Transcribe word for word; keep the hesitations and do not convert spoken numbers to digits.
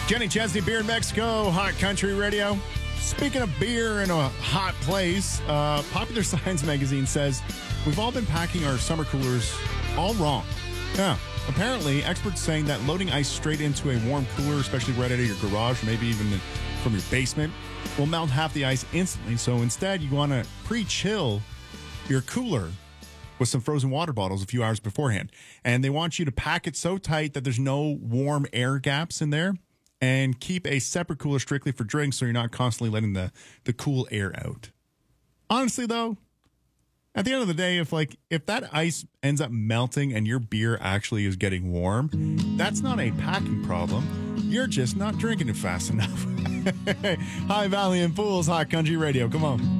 Jenny Chesney, Beer in Mexico, Hot Country Radio. Speaking of beer in a hot place, uh, Popular Science magazine says we've all been packing our summer coolers all wrong. Yeah, apparently experts saying that loading ice straight into a warm cooler, especially right out of your garage, or maybe even from your basement, will melt half the ice instantly. So instead, you want to pre-chill your cooler with some frozen water bottles a few hours beforehand. And they want you to pack it so tight that there's no warm air gaps in there, and keep a separate cooler strictly for drinks so you're not constantly letting the, the cool air out. Honestly, though, at the end of the day, if like if that ice ends up melting and your beer actually is getting warm, that's not a packing problem. You're just not drinking it fast enough. Hi, Valley and Fools, Hot Country Radio. Come on.